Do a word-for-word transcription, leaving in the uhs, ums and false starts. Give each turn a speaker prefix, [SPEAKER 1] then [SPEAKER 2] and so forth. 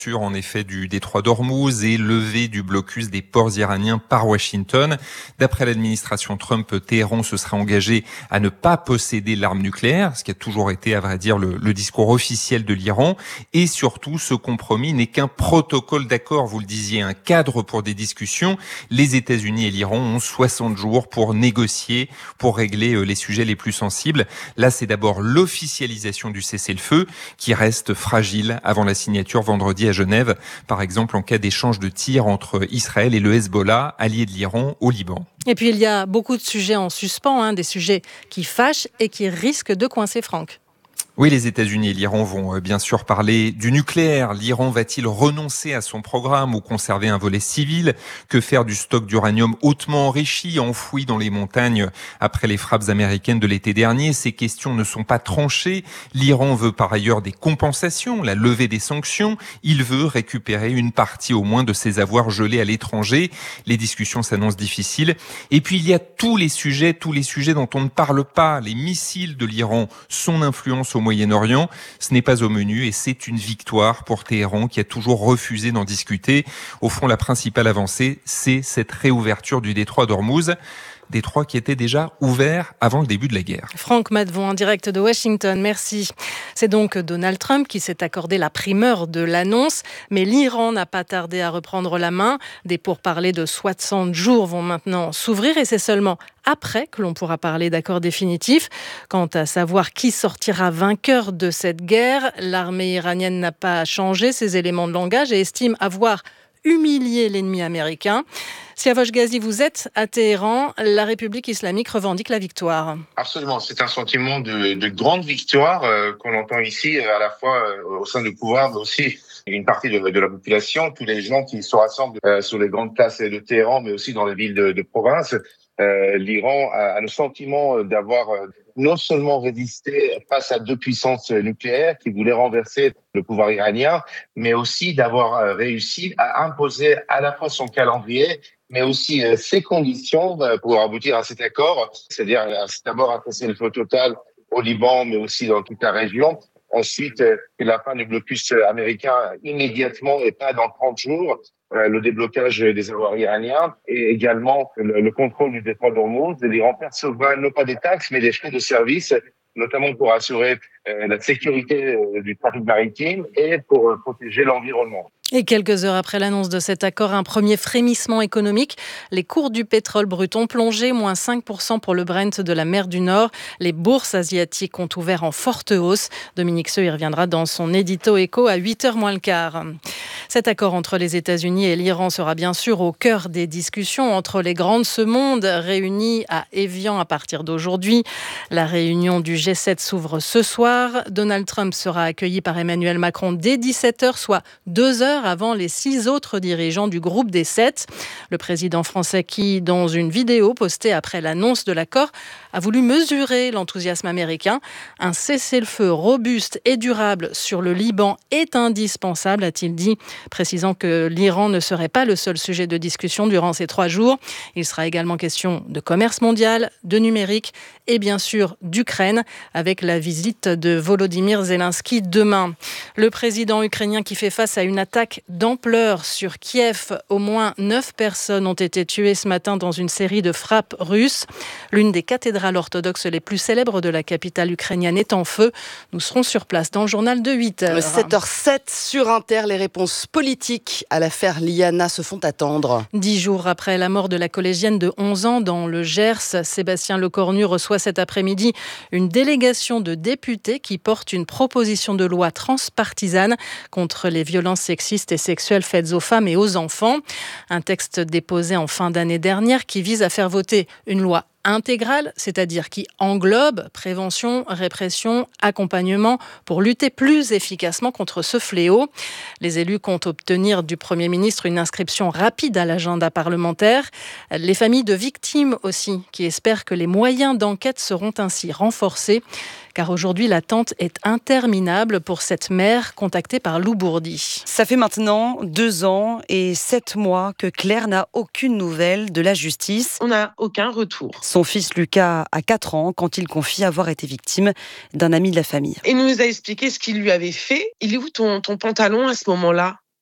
[SPEAKER 1] en effet du détroit d'Ormuz et levée du blocus des ports iraniens par Washington. D'après l'administration Trump, Téhéran se serait engagé à ne pas posséder l'arme nucléaire, ce qui a toujours été, à vrai dire, le, le discours officiel de l'Iran. Et surtout, ce compromis n'est qu'un protocole d'accord, vous le disiez, un cadre pour des discussions. Les États-Unis et l'Iran ont soixante jours pour négocier, pour régler les sujets les plus sensibles. Là, c'est d'abord l'officialisation du cessez-le-feu qui reste fragile avant la signature vendredi à Genève, par exemple en cas d'échange de tirs entre Israël et le Hezbollah, allié de l'Iran au Liban.
[SPEAKER 2] Et puis il y a beaucoup de sujets en suspens, hein, des sujets qui fâchent et qui risquent de coincer Franck.
[SPEAKER 1] Oui, les États-Unis et l'Iran vont bien sûr parler du nucléaire. L'Iran va-t-il renoncer à son programme ou conserver un volet civil ? Que faire du stock d'uranium hautement enrichi, enfoui dans les montagnes après les frappes américaines de l'été dernier ? Ces questions ne sont pas tranchées. L'Iran veut par ailleurs des compensations, la levée des sanctions. Il veut récupérer une partie au moins de ses avoirs gelés à l'étranger. Les discussions s'annoncent difficiles. Et puis il y a tous les sujets, tous les sujets dont on ne parle pas. Les missiles de l'Iran, son influence au Moyen-Orient, ce n'est pas au menu et c'est une victoire pour Téhéran qui a toujours refusé d'en discuter. Au fond, la principale avancée, c'est cette réouverture du détroit d'Ormuz. Détroit qui était déjà ouvert avant le début de la guerre.
[SPEAKER 2] Franck Madvon en direct de Washington, merci. C'est donc Donald Trump qui s'est accordé la primeur de l'annonce, mais l'Iran n'a pas tardé à reprendre la main. Des pourparlers de soixante jours vont maintenant s'ouvrir et c'est seulement après que l'on pourra parler d'accord définitif. Quant à savoir qui sortira vainqueur de cette guerre, l'armée iranienne n'a pas changé ses éléments de langage et estime avoir humilié l'ennemi américain. Siavash Ghazi, vous êtes à Téhéran. La République islamique revendique la victoire.
[SPEAKER 3] Absolument, c'est un sentiment de, de grande victoire euh, qu'on entend ici, à la fois euh, au sein du pouvoir, mais aussi une partie de, de la population, tous les gens qui se rassemblent euh, sur les grandes places de Téhéran, mais aussi dans les villes de, de province. Euh, L'Iran a, a le sentiment d'avoir euh, non seulement résisté face à deux puissances nucléaires qui voulaient renverser le pouvoir iranien, mais aussi d'avoir euh, réussi à imposer à la fois son calendrier, mais aussi euh, ses conditions euh, pour aboutir à cet accord, c'est-à-dire euh, d'abord un cessez-le-feu total au Liban, mais aussi dans toute la région. Ensuite, euh, la fin du blocus américain immédiatement et pas dans trente jours. Euh, le déblocage des avoirs iraniens et également le, le contrôle du détroit d'Ormuz. L'Iran percevra non pas des taxes, mais des frais de service, notamment pour assurer euh, la sécurité euh, du trafic maritime et pour euh, protéger l'environnement.
[SPEAKER 2] Et quelques heures après l'annonce de cet accord, un premier frémissement économique. Les cours du pétrole brut ont plongé, moins cinq pour cent pour le Brent de la mer du Nord. Les bourses asiatiques ont ouvert en forte hausse. Dominique Seux y reviendra dans son édito éco à huit heures moins le quart. Cet accord entre les États-Unis et l'Iran sera bien sûr au cœur des discussions entre les grands de ce monde réunis à Évian à partir d'aujourd'hui. La réunion du G sept s'ouvre ce soir. Donald Trump sera accueilli par Emmanuel Macron dès dix-sept heures, soit deux heures avant les six autres dirigeants du groupe des sept. Le président français qui, dans une vidéo postée après l'annonce de l'accord, a voulu mesurer l'enthousiasme américain. Un cessez-le-feu robuste et durable sur le Liban est indispensable, a-t-il dit, précisant que l'Iran ne serait pas le seul sujet de discussion durant ces trois jours. Il sera également question de commerce mondial, de numérique et bien sûr d'Ukraine, avec la visite de Volodymyr Zelensky demain. Le président ukrainien qui fait face à une attaque d'ampleur sur Kiev. Au moins neuf personnes ont été tuées ce matin dans une série de frappes russes. L'une des cathédrales orthodoxes les plus célèbres de la capitale ukrainienne est en feu. Nous serons sur place dans le journal de huit heures.
[SPEAKER 4] sept heures sept sur Inter, les réponses politiques à l'affaire Liana se font attendre.
[SPEAKER 2] Dix jours après la mort de la collégienne de onze ans dans le Gers, Sébastien Lecornu reçoit cet après-midi une délégation de députés qui porte une proposition de loi transpartisane contre les violences sexistes et sexuelles faites aux femmes et aux enfants. Un texte déposé en fin d'année dernière qui vise à faire voter une loi intégrale, c'est-à-dire qui englobe prévention, répression, accompagnement pour lutter plus efficacement contre ce fléau. Les élus comptent obtenir du Premier ministre une inscription rapide à l'agenda parlementaire. Les familles de victimes aussi, qui espèrent que les moyens d'enquête seront ainsi renforcés, car aujourd'hui l'attente est interminable pour cette mère contactée par Lou Bourdi.
[SPEAKER 4] Ça fait maintenant deux ans et sept mois que Claire n'a aucune nouvelle de la justice.
[SPEAKER 5] On n'a aucun retour.
[SPEAKER 4] Son fils Lucas a quatre ans quand il confie avoir été victime d'un ami de la famille.
[SPEAKER 5] Il nous a expliqué ce qu'il lui avait fait. Il est où ton, ton pantalon à ce moment-là ?